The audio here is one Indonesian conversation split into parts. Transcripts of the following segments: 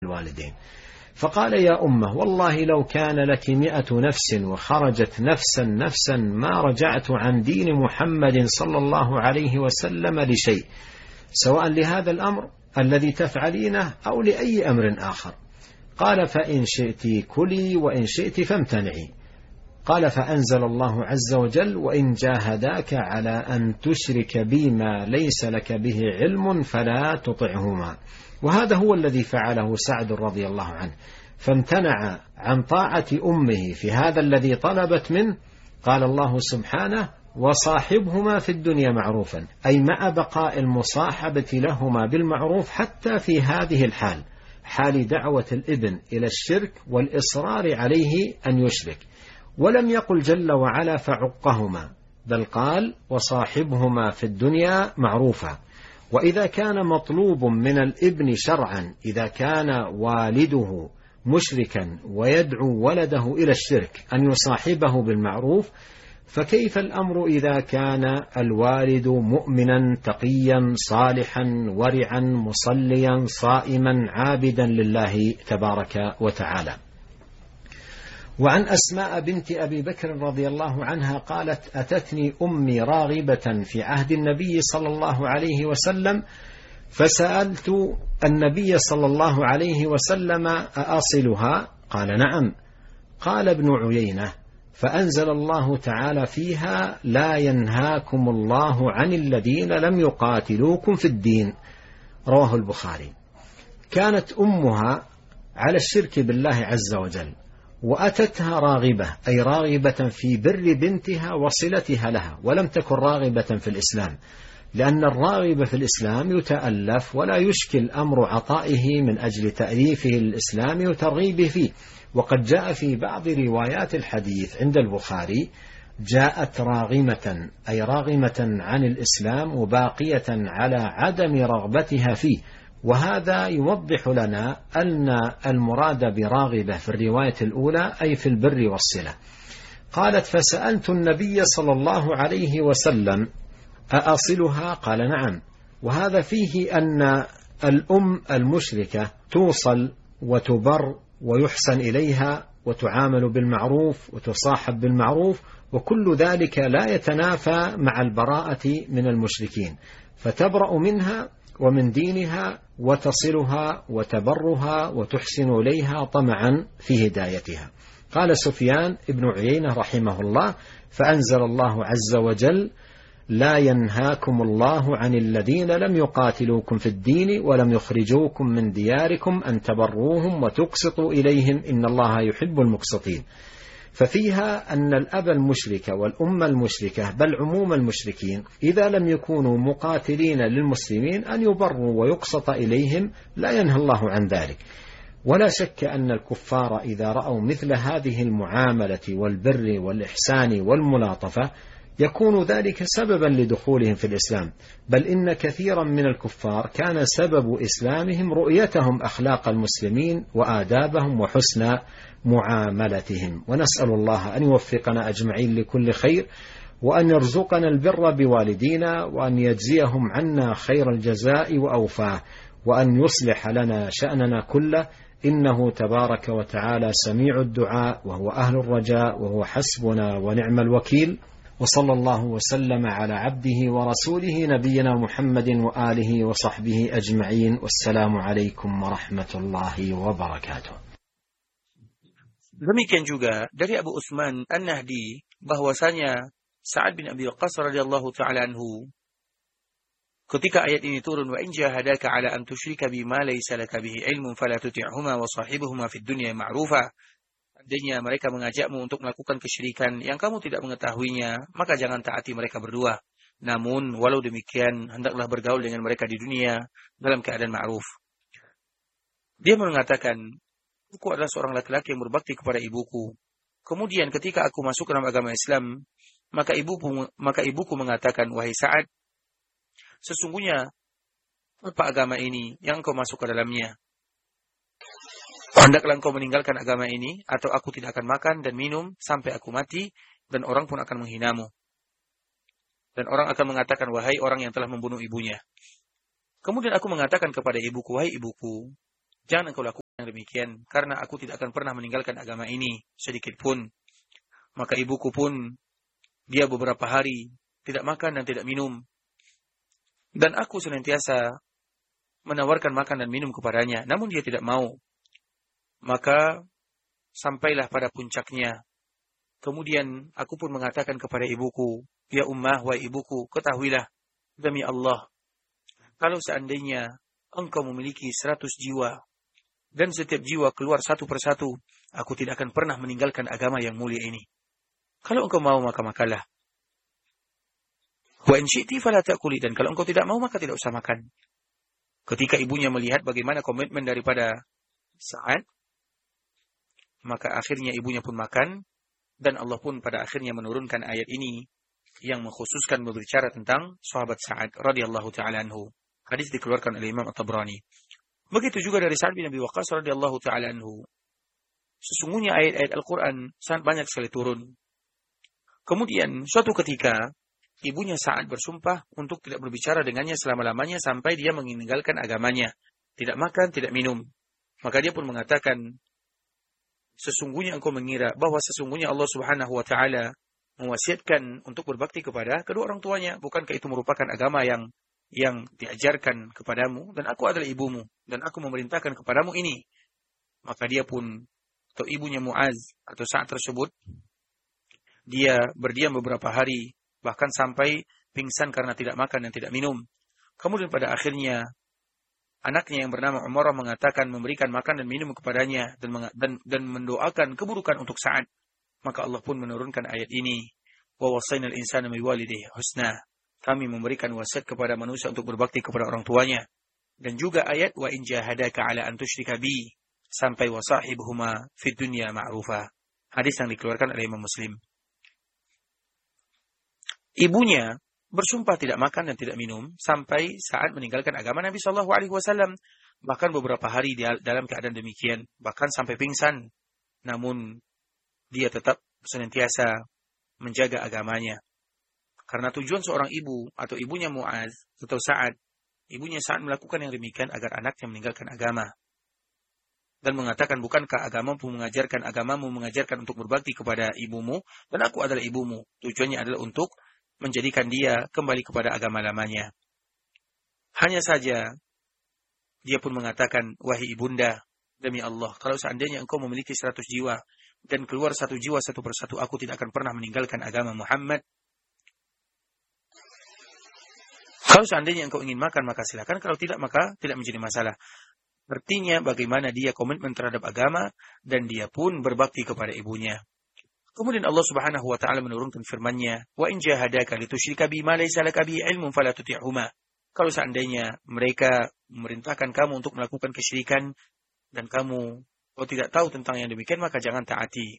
الوالدين. فقال يا أمه والله لو كان لك 100 نفس وخرجت نفسا ما رجعت عن دين محمد صلى الله عليه وسلم لشيء، سواء لهذا الأمر الذي تفعلينه أو لأي أمر آخر. قال فإن شئت كلي وإن شئت فامتنعي. قال فأنزل الله عز وجل وإن جاهداك على أن تشرك بي ما ليس لك به علم فلا تطعهما. وهذا هو الذي فعله سعد رضي الله عنه، فامتنع عن طاعة أمه في هذا الذي طلبت منه. قال الله سبحانه وصاحبهما في الدنيا معروفا، أي مع بقاء المصاحبة لهما بالمعروف حتى في هذه الحال، حال دعوة الابن إلى الشرك والإصرار عليه أن يشرك. ولم يقل جل وعلا فعقهما، بل قال وصاحبهما في الدنيا معروفا. وإذا كان مطلوب من الابن شرعا إذا كان والده مشركا ويدعو ولده إلى الشرك أن يصاحبه بالمعروف، فكيف الأمر إذا كان الوالد مؤمنا تقيا صالحا ورعا مصليا صائما عابدا لله تبارك وتعالى. وعن أسماء بنت أبي بكر رضي الله عنها قالت أتتني أمي راغبة في عهد النبي صلى الله عليه وسلم فسألت النبي صلى الله عليه وسلم أأصلها؟ قال نعم. قال ابن عيينة فأنزل الله تعالى فيها لا ينهاكم الله عن الذين لم يقاتلوكم في الدين، رواه البخاري. كانت أمها على الشرك بالله عز وجل، وأتتها راغبة، أي راغبة في بر بنتها وصلتها لها، ولم تكن راغبة في الإسلام، لأن الراغب في الإسلام يتألف ولا يشكل أمر عطائه من أجل تأليفه الإسلام وترغيبه فيه. وقد جاء في بعض روايات الحديث عند البخاري جاءت راغمة، أي راغمة عن الإسلام وباقية على عدم رغبتها فيه. وهذا يوضح لنا أن المراد براغبة في الرواية الأولى أي في البر والصلة. قالت فسألت النبي صلى الله عليه وسلم أأصلها؟ قال نعم. وهذا فيه أن الأم المشركة توصل وتبر ويحسن إليها وتعامل بالمعروف وتصاحب بالمعروف، وكل ذلك لا يتنافى مع البراءة من المشركين، فتبرأ منها ومن دينها وتصلها وتبرها وتحسن إليها طمعا في هدايتها. قال سفيان ابن عيينة رحمه الله فأنزل الله عز وجل لا ينهاكم الله عن الذين لم يقاتلوكم في الدين ولم يخرجوكم من دياركم أن تبروهم وتقسطوا إليهم إن الله يحب المقسطين. ففيها أن الأب المشرك والأم المشركة بل عموم المشركين إذا لم يكونوا مقاتلين للمسلمين أن يبروا ويقسط إليهم، لا ينهى الله عن ذلك. ولا شك أن الكفار إذا رأوا مثل هذه المعاملة والبر والإحسان والملاطفة يكون ذلك سببا لدخولهم في الإسلام، بل إن كثيرا من الكفار كان سبب إسلامهم رؤيتهم أخلاق المسلمين وآدابهم وحسن معاملتهم. ونسأل الله أن يوفقنا أجمعين لكل خير، وأن يرزقنا البر بوالدينا، وأن يجزيهم عنا خير الجزاء وأوفاه، وأن يصلح لنا شأننا كله، إنه تبارك وتعالى سميع الدعاء وهو أهل الرجاء وهو حسبنا ونعم الوكيل. وصلى الله وسلم على عبده ورسوله نبينا محمد وآله وصحبه أجمعين، والسلام عليكم ورحمة الله وبركاته. Demikian juga dari Abu Utsman An-Nahdi bahwasanya Sa'ad bin Abi Waqqas radhiyallahu ta'ala anhu ketika ayat ini turun wa in jahadaka ala an tusyrika bima laysa laka bihi ilmun fala tuti'huma wa sahibuhuma fid dunya ma'rufa. Artinya mereka mengajakmu untuk melakukan kesyirikan yang kamu tidak mengetahuinya, maka jangan taati mereka berdua. Namun walau demikian hendaklah bergaul dengan mereka di dunia dalam keadaan ma'ruf. Dia mengatakan, aku adalah seorang laki-laki yang berbakti kepada ibuku. Kemudian ketika aku masuk ke dalam agama Islam, maka ibuku mengatakan, wahai Sa'ad, sesungguhnya apa agama ini yang engkau masuk ke dalamnya? Hendaklah engkau meninggalkan agama ini, atau aku tidak akan makan dan minum sampai aku mati, dan orang pun akan menghinamu. Dan orang akan mengatakan, wahai orang yang telah membunuh ibunya. Kemudian aku mengatakan kepada ibuku, wahai ibuku, jangan engkau lakukan yang demikian, karena aku tidak akan pernah meninggalkan agama ini sedikit pun. Maka ibuku pun, dia beberapa hari tidak makan dan tidak minum. Dan aku senantiasa menawarkan makan dan minum kepadanya, namun dia tidak mau. Maka sampailah pada puncaknya. Kemudian aku pun mengatakan kepada ibuku, ya ummah, wahai ibuku, ketahuilah, demi Allah, kalau seandainya engkau memiliki 100 jiwa, dan setiap jiwa keluar satu persatu, aku tidak akan pernah meninggalkan agama yang mulia ini. Kalau engkau mau, maka makanlah. Wa in syi'ti fala ta'kuli, dan kalau engkau tidak mau, maka tidak usah makan. Ketika ibunya melihat bagaimana komitmen daripada Sa'ad, maka akhirnya ibunya pun makan, dan Allah pun pada akhirnya menurunkan ayat ini yang mengkhususkan berbicara tentang sahabat Sa'ad radhiyallahu ta'ala anhu. Hadis dikeluarkan oleh Imam At-Tabrani. Begitu juga dari Sa'ad bin Abi Waqqas radhiyallahu ta'ala anhu. Sesungguhnya ayat-ayat Al-Quran sangat banyak sekali turun. Kemudian suatu ketika ibunya Sa'ad bersumpah untuk tidak berbicara dengannya selama-lamanya sampai dia meninggalkan agamanya. Tidak makan, tidak minum. Maka dia pun mengatakan, sesungguhnya engkau mengira bahwa sesungguhnya Allah Subhanahu wa taala mewasiatkan untuk berbakti kepada kedua orang tuanya, bukankah itu merupakan agama yang diajarkan kepadamu, dan aku adalah ibumu dan aku memerintahkan kepadamu ini. Maka dia pun, atau ibunya Muaz atau Sa'ad tersebut, dia berdiam beberapa hari, bahkan sampai pingsan karena tidak makan dan tidak minum. Kemudian pada akhirnya anaknya yang bernama Umarah mengatakan, memberikan makan dan minum kepadanya dan mendoakan keburukan untuk Sa'ad. Maka Allah pun menurunkan ayat ini, wa wasainal insana biwalidayhi husna. Kami memberikan wasiat kepada manusia untuk berbakti kepada orang tuanya. Dan juga ayat wa in jahadaka ala an tusyrika bi sampai wa sahibuhuma fid dunya ma'rufa. Hadis yang dikeluarkan oleh Imam Muslim. Ibunya bersumpah tidak makan dan tidak minum sampai saat meninggalkan agama Nabi Shallallahu Alaihi Wasallam, bahkan beberapa hari dalam keadaan demikian, bahkan sampai pingsan. Namun dia tetap senantiasa menjaga agamanya. Karena tujuan seorang ibu atau ibunya Muaz atau Sa'ad, ibunya Sa'ad melakukan yang demikian agar anaknya meninggalkan agama dan mengatakan, bukankah agamamu mengajarkan untuk berbakti kepada ibumu, dan aku adalah ibumu. Tujuannya adalah untuk menjadikan dia kembali kepada agama lamanya. Hanya saja dia pun mengatakan, wahai ibunda, demi Allah, kalau seandainya engkau memiliki 100 jiwa dan keluar satu jiwa satu persatu, aku tidak akan pernah meninggalkan agama Muhammad. Kalau seandainya engkau ingin makan, maka silakan. Kalau tidak, maka tidak menjadi masalah. Artinya bagaimana dia komitmen terhadap agama dan dia pun berbakti kepada ibunya. Kemudian Allah Subhanahu wa taala menurunkan firman-Nya, "Wa in jahadaka litusyrika bi ma laysa laka bi ilmun fala tuti'huma." Kalau seandainya mereka memerintahkan kamu untuk melakukan kesyirikan dan kamu tidak tahu tentang yang demikian, maka jangan taati.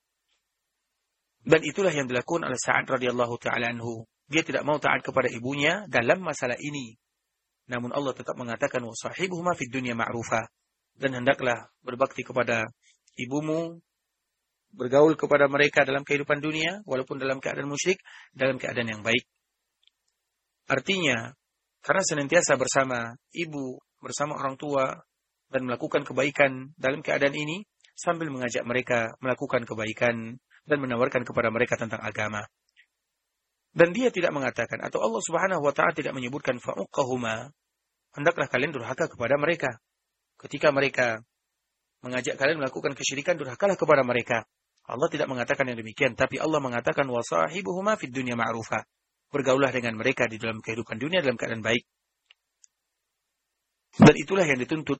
Dan itulah yang dilakukan oleh Sa'ad radhiyallahu taala anhu. Dia tidak mau taat kepada ibunya dalam masalah ini. Namun Allah tetap mengatakan, "Wa sahibuhuma fid dunya ma'rufa." Dan hendaklah berbakti kepada ibumu, bergaul kepada mereka dalam kehidupan dunia, walaupun dalam keadaan musyrik, dalam keadaan yang baik. Artinya, karena senantiasa bersama ibu, bersama orang tua, dan melakukan kebaikan dalam keadaan ini, sambil mengajak mereka melakukan kebaikan, dan menawarkan kepada mereka tentang agama. Dan dia tidak mengatakan, atau Allah Subhanahu wa ta'ala tidak menyebutkan fa'uqahuma, hendaklah kalian durhaka kepada mereka. Ketika mereka mengajak kalian melakukan kesyirikan, durhakalah kepada mereka. Allah tidak mengatakan yang demikian, tapi Allah mengatakan wasahibuhuma fid dunya ma'rufa. Bergaulah dengan mereka di dalam kehidupan dunia dalam keadaan baik. Dan itulah yang dituntut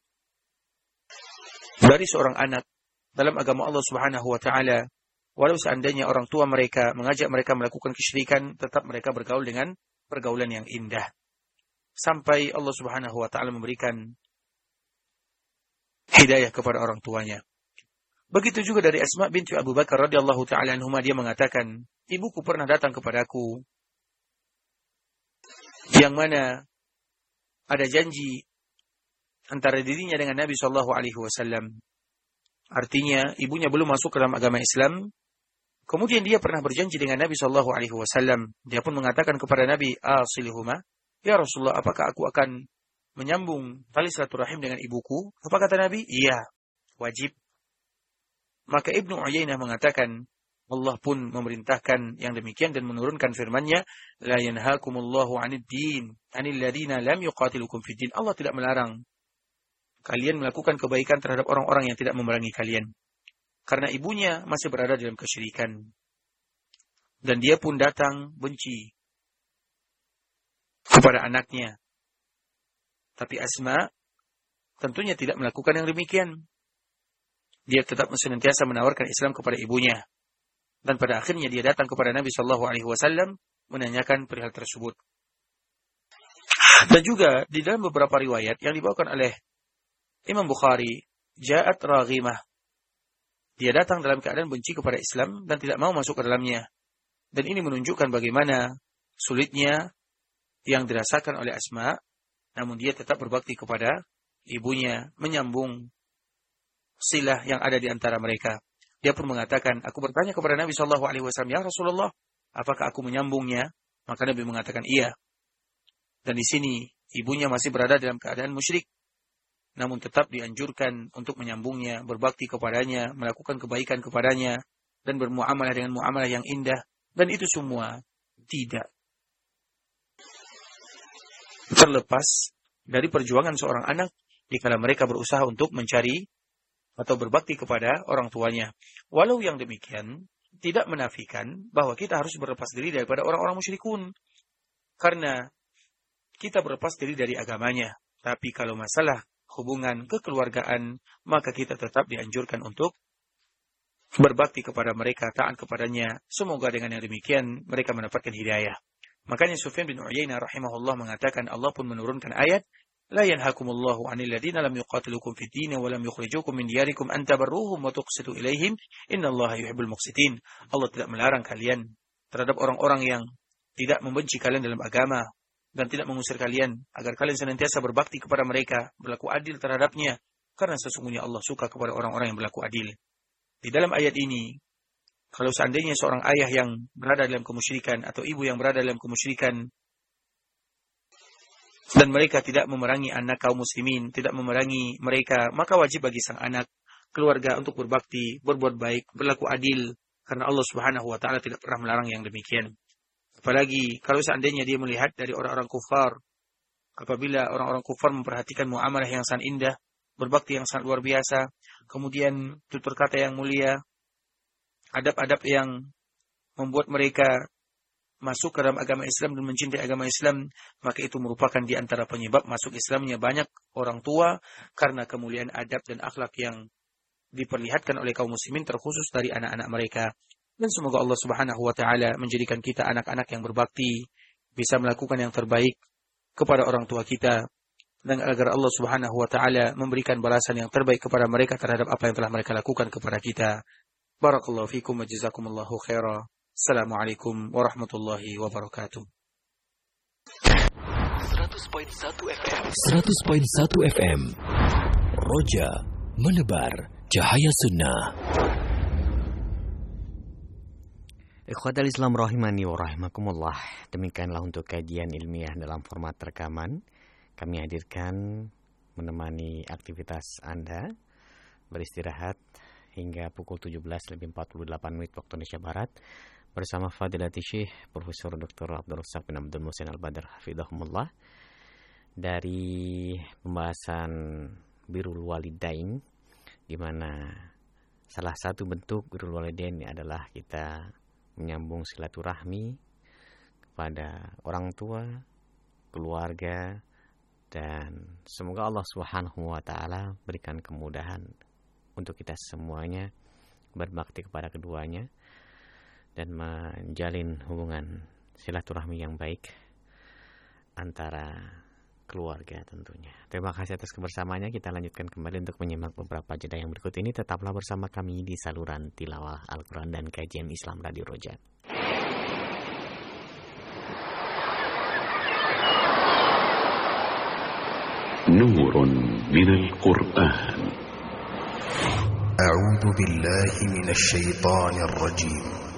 dari seorang anak dalam agama Allah Subhanahu wa taala. Walau seandainya orang tua mereka mengajak mereka melakukan kesyirikan, tetap mereka bergaul dengan pergaulan yang indah. Sampai Allah Subhanahu wa taala memberikan hidayah kepada orang tuanya. Begitu juga dari Asma binti Abu Bakar radhiyallahu taala anhuma, dia mengatakan, ibuku pernah datang kepadaku yang mana ada janji antara dirinya dengan Nabi sallallahu alaihi wasallam. Artinya ibunya belum masuk ke dalam agama Islam. Kemudian dia pernah berjanji dengan Nabi sallallahu alaihi wasallam. Dia pun mengatakan kepada Nabi, "Asilhuma, ya Rasulullah, apakah aku akan menyambung tali silaturahim dengan ibuku?" Apa kata Nabi? "Iya." wajib. Maka Ibnu Uyainah mengatakan, Allah pun memerintahkan yang demikian dan menurunkan firman-Nya, la yanhaakumullahu 'anid din 'anil ladzina lam yuqatilukum fid din. Allah tidak melarang kalian melakukan kebaikan terhadap orang-orang yang tidak memerangi kalian, karena ibunya masih berada dalam kesyirikan. Dan dia pun datang benci kepada anaknya. Tapi Asma tentunya tidak melakukan yang demikian. Dia tetap senantiasa menawarkan Islam kepada ibunya. Dan pada akhirnya dia datang kepada Nabi SAW menanyakan perihal tersebut. Dan juga di dalam beberapa riwayat yang dibawakan oleh Imam Bukhari, ja'at raghimah. Dia datang dalam keadaan benci kepada Islam dan tidak mau masuk ke dalamnya. Dan ini menunjukkan bagaimana sulitnya yang dirasakan oleh Asma, namun dia tetap berbakti kepada ibunya, menyambung silah yang ada di antara mereka. Dia pun mengatakan, aku bertanya kepada Nabi SAW, ya Rasulullah, apakah aku menyambungnya? Maka Nabi mengatakan, iya. Dan di sini, ibunya masih berada dalam keadaan musyrik. Namun tetap dianjurkan untuk menyambungnya, berbakti kepadanya, melakukan kebaikan kepadanya, dan bermuamalah dengan muamalah yang indah. Dan itu semua tidak terlepas dari perjuangan seorang anak jika mereka berusaha untuk mencari atau berbakti kepada orang tuanya. Walau yang demikian tidak menafikan bahwa kita harus berlepas diri daripada orang-orang musyrikun, karena kita berlepas diri dari agamanya. Tapi kalau masalah hubungan kekeluargaan, maka kita tetap dianjurkan untuk berbakti kepada mereka, taat kepadanya. Semoga dengan yang demikian mereka mendapatkan hidayah. Makanya Sufyan bin Uyainah rahimahullah mengatakan, Allah pun menurunkan ayat, la yanhaakumullahu 'anil ladzina lam yuqatilukum fid din wa lam yukhrijukum min diyarikum an tabarruhum wa tuqsitu ilaihim innallaha yuhibbul muqsitin. Allah tidak melarang kalian terhadap orang-orang yang tidak membenci kalian dalam agama dan tidak mengusir kalian, agar kalian senantiasa berbakti kepada mereka, berlaku adil terhadapnya, karena sesungguhnya Allah suka kepada orang-orang yang berlaku adil. Di dalam ayat ini, kalau seandainya seorang ayah yang berada dalam kemusyrikan atau ibu yang berada dalam kemusyrikan dan mereka tidak memerangi anak kaum muslimin, tidak memerangi mereka, maka wajib bagi sang anak, keluarga untuk berbakti, berbuat baik, berlaku adil, karena Allah Subhanahu wa taala tidak pernah melarang yang demikian. Apalagi kalau seandainya dia melihat dari orang-orang kufar, apabila orang-orang kufar memperhatikan muamalah yang sangat indah, berbakti yang sangat luar biasa, kemudian tutur kata yang mulia, adab-adab yang membuat mereka masuk ke dalam agama Islam dan mencintai agama Islam, maka itu merupakan di antara penyebab masuk Islamnya banyak orang tua, karena kemuliaan adab dan akhlak yang diperlihatkan oleh kaum muslimin, terkhusus dari anak-anak mereka. Dan semoga Allah Subhanahu wa taala menjadikan kita anak-anak yang berbakti, bisa melakukan yang terbaik kepada orang tua kita, dan agar Allah Subhanahu wa taala memberikan balasan yang terbaik kepada mereka terhadap apa yang telah mereka lakukan kepada kita. Barakallahu fikum wa jazakumullahu khairan. Assalamualaikum warahmatullahi wabarakatuh. 100.1 FM. 100.1 FM. Roja menebar cahaya sunnah. Ikhwatal Islam rahimani wa rahimakumullah. Demikianlah untuk kajian ilmiah dalam format rekaman. Kami hadirkan menemani aktivitas Anda beristirahat hingga pukul 17.48 waktu Indonesia Barat bersama Fadilati Syekh Profesor Dr. Abdul Razak bin Abdul Muhsin Al-Badr hafizahumullah dari pembahasan Birrul Walidain, di mana salah satu bentuk Birrul Walidain adalah kita menyambung silaturahmi kepada orang tua, keluarga, dan semoga Allah Subhanahu wa taala berikan kemudahan untuk kita semuanya berbakti kepada keduanya dan menjalin hubungan silaturahmi yang baik antara keluarga tentunya. Terima kasih atas kebersamaannya. Kita lanjutkan kembali untuk menyimak beberapa jeda yang berikut ini. Tetaplah bersama kami di saluran tilawah Al-Quran dan kajian Islam Radio Roja. Nurun minal Qur'an. أعوذ بالله من الشيطان الرجيم